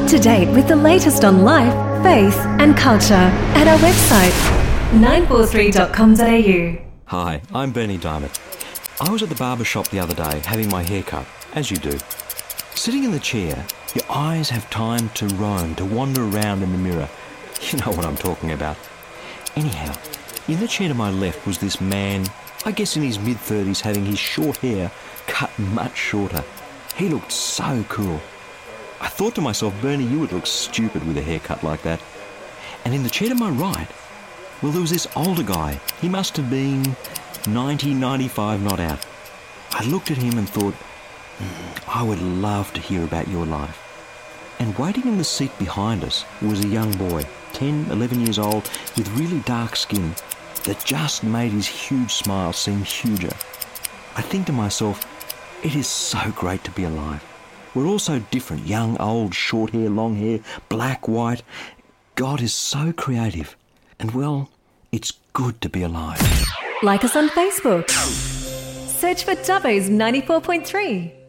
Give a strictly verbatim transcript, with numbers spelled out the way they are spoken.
up to date with the latest on life, faith and culture at our website nine four three dot com dot a u. Hi, I'm Bernie Diamond. I was at the barber shop the other day having my hair cut, as you do. Sitting in the chair, your eyes have time to roam, to wander around in the mirror. You know what I'm talking about. Anyhow, in the chair to my left was this man, I guess in his mid-thirties, having his short hair cut much shorter. He looked so cool. I thought to myself, Bernie, you would look stupid with a haircut like that. And in the chair to my right, well, there was this older guy. He must have been ninety, ninety-five, not out. I looked at him and thought, mm, I would love to hear about your life. And waiting in the seat behind us was a young boy, ten, eleven years old, with really dark skin that just made his huge smile seem huger. I think to myself, it is so great to be alive. We're all so different, young, old, short hair, long hair, black, white. God is so creative. And well, it's good to be alive. Like us on Facebook. Search for Dubbo's ninety-four point three.